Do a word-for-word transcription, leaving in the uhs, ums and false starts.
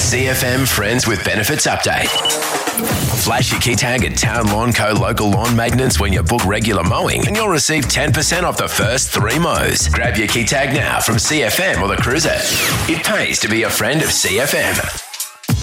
C F M Friends with Benefits Update. Flash your key tag at Town Lawn Co. Local Lawn Maintenance when you book regular mowing and you'll receive ten percent off the first three mows. Grab your key tag now from C F M or the Cruiser. It pays to be a friend of C F M.